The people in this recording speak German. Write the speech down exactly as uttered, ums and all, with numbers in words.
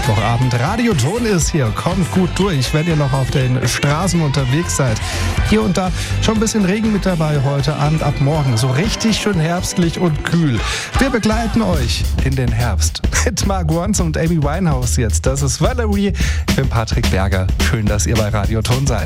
Mittwochabend. Radioton ist hier, kommt gut durch, wenn ihr noch auf den Straßen unterwegs seid. Hier und da schon ein bisschen Regen mit dabei heute Abend, ab morgen. So richtig schön herbstlich und kühl. Wir begleiten euch in den Herbst mit Mark Ronson und Amy Winehouse jetzt. Das ist Valerie. Ich bin Patrick Berger. Schön, dass ihr bei Radioton seid.